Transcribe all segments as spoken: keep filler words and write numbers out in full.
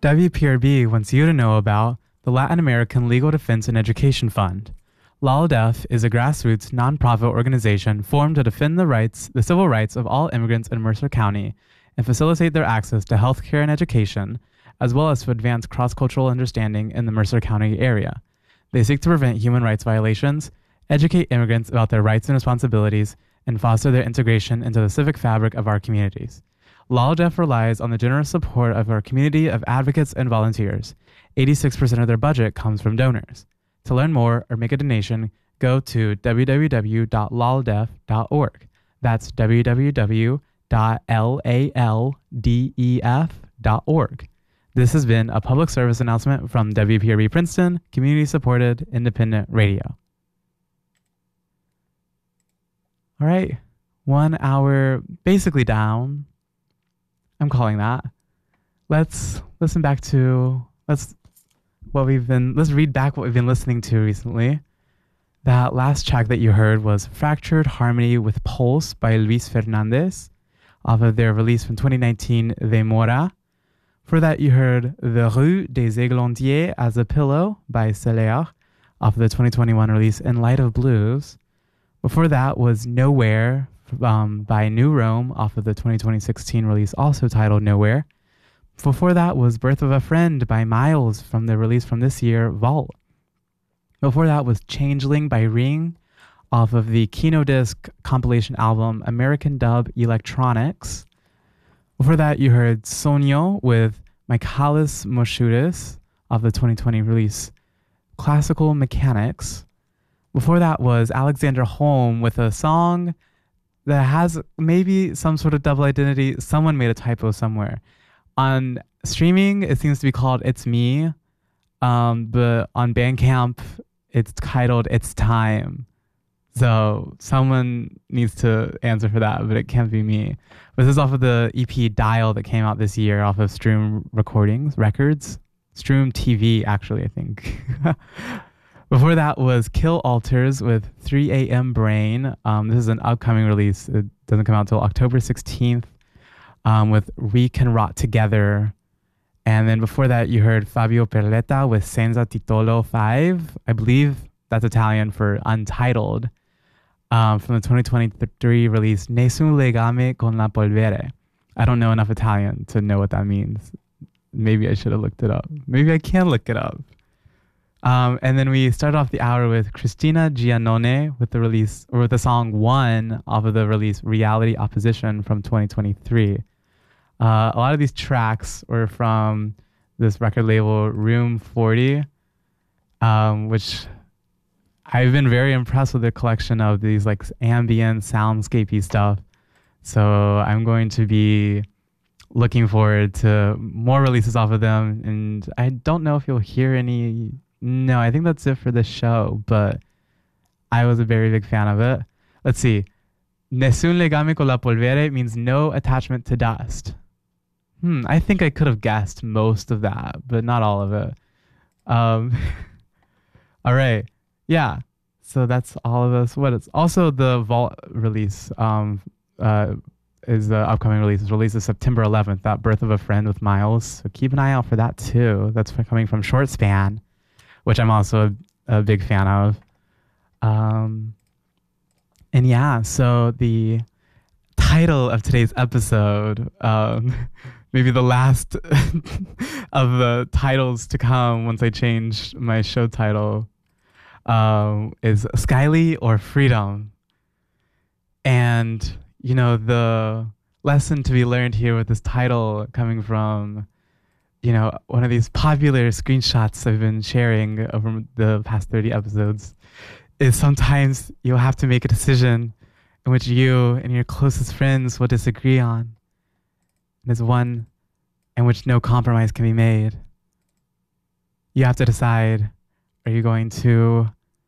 W P R B wants you to know about the Latin American Legal Defense and Education Fund. LALDEF is a grassroots nonprofit organization formed to defend the rights, the civil rights of all immigrants in Mercer County and facilitate their access to healthcare and education, as well as to advance cross-cultural understanding in the Mercer County area. They seek to prevent human rights violations, educate immigrants about their rights and responsibilities, and foster their integration into the civic fabric of our communities. LALDEF relies on the generous support of our community of advocates and volunteers. eighty-six percent of their budget comes from donors. To learn more or make a donation, go to w w w dot laldef dot org. That's w w w dot laldef dot org. This has been a public service announcement from W P R B Princeton, community-supported independent radio. All right, one hour basically down. I'm calling that. Let's listen back to, let's, what we've been, let's read back what we've been listening to recently. That last track that you heard was Fractured Harmony with Pulse by Luis Fernandez off of their release from twenty nineteen, Demora. For that, you heard The Rue des Églantiers as a Pillow by Célaire off of the twenty twenty-one release In Light of Blues. Before that was Nowhere um, by New Rome off of the twenty twenty sixteen release, also titled Nowhere. Before that was Birth of a Friend by Miles from the release from this year, Vault. Before that was Changeling by Ring off of the Kino Disc compilation album American Dub Electronics. Before that, you heard Sonio with Michalis Moschudis off the twenty twenty release Classical Mechanics. Before that was Alexander Holm with a song that has maybe some sort of double identity. Someone made a typo somewhere. On streaming, it seems to be called It's Me, um, but on Bandcamp, it's titled It's Time. So someone needs to answer for that, but it can't be me. But this is off of the E P Dial that came out this year off of Stroom Recordings, Records. Stroom T V, actually, I think. Before that was Kill Alters with three a m Brain. Um, this is an upcoming release. It doesn't come out until October sixteenth um, with We Can Rot Together. And then before that, you heard Fabio Perletta with Senza Titolo five. I believe that's Italian for Untitled. Um, from the twenty twenty-three release Nessun Legame con la Polvere. I don't know enough Italian to know what that means. Maybe I should have looked it up. Maybe I can look it up. Um, and then we started off the hour with Christina Giannone with the release, or with the song One off of the release Reality Opposition from twenty twenty-three. Uh, a lot of these tracks were from this record label Room forty, um, which I've been very impressed with their collection of these like ambient soundscapey stuff. So I'm going to be looking forward to more releases off of them. And I don't know if you'll hear any. No, I think that's it for this show, but I was a very big fan of it. Let's see. Nessun legame con la polvere means no attachment to dust. Hmm, I think I could have guessed most of that, but not all of it. Um, all right. Yeah. So that's all of us. What is also the Vault release um, uh, is the upcoming release. It's released September eleventh, that Birth of a Friend with Miles. So keep an eye out for that too. That's coming from Short Span, which I'm also a, a big fan of. Um, and yeah, so the title of today's episode, um, maybe the last of the titles to come once I change my show title, um, is Skyly or Freedom. And, you know, the lesson to be learned here with this title coming from, you know, one of these popular screenshots I've been sharing over the past thirty episodes is sometimes you'll have to make a decision in which you and your closest friends will disagree on. And it's one in which no compromise can be made. You have to decide, are you going to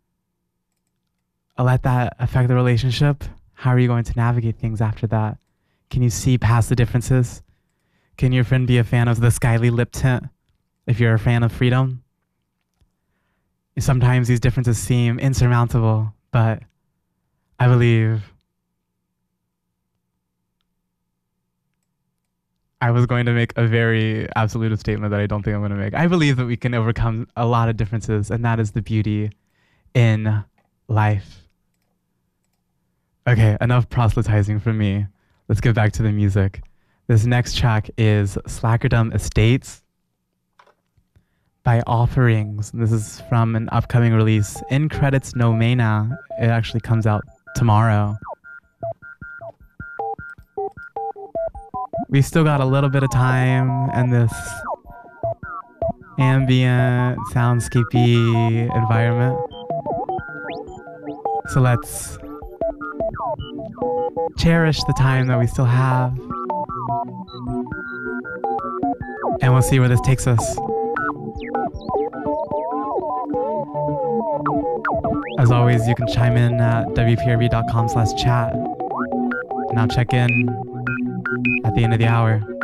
let that affect the relationship? How are you going to navigate things after that? Can you see past the differences? Can your friend be a fan of the Skyly lip tint if you're a fan of Freedom? Sometimes these differences seem insurmountable, but I believe I was going to make a very absolute statement that I don't think I'm going to make. I believe that we can overcome a lot of differences, and that is the beauty in life. Okay, enough proselytizing from me. Let's get back to the music. This next track is Slackerdom Estates by Offerings. This is from an upcoming release, In Credits Nomena. It actually comes out tomorrow. We still got a little bit of time and this ambient, soundscapey environment. So let's cherish the time that we still have. And we'll see where this takes us. As always, you can chime in at w p r b dot com slash chat. And I'll check in at the end of the hour.